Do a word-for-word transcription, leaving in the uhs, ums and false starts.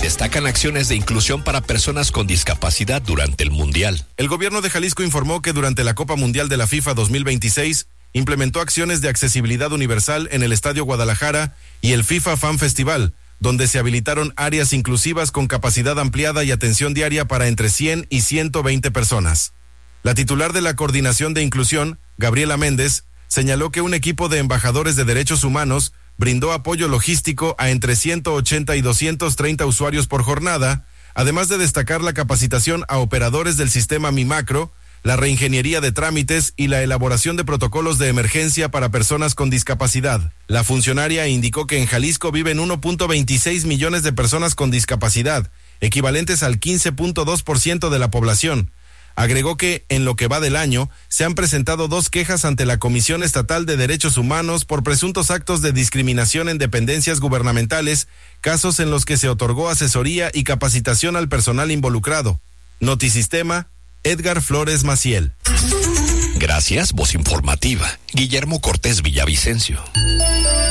destacan acciones de inclusión para personas con discapacidad durante el Mundial. El gobierno de Jalisco informó que durante la Copa Mundial de la FIFA dos mil veintiséis implementó acciones de accesibilidad universal en el Estadio Guadalajara y el FIFA Fan Festival, donde se habilitaron áreas inclusivas con capacidad ampliada y atención diaria para entre cien y ciento veinte personas. La titular de la Coordinación de Inclusión, Gabriela Méndez, señaló que un equipo de embajadores de derechos humanos brindó apoyo logístico a entre ciento ochenta y doscientos treinta usuarios por jornada, además de destacar la capacitación a operadores del sistema Mi Macro, la reingeniería de trámites y la elaboración de protocolos de emergencia para personas con discapacidad. La funcionaria indicó que en Jalisco viven uno punto veintiséis millones de personas con discapacidad, equivalentes al quince punto dos por ciento de la población. Agregó que, en lo que va del año, se han presentado dos quejas ante la Comisión Estatal de Derechos Humanos por presuntos actos de discriminación en dependencias gubernamentales, casos en los que se otorgó asesoría y capacitación al personal involucrado. Notisistema, Edgar Flores Maciel. Gracias, voz informativa. Guillermo Cortés Villavicencio.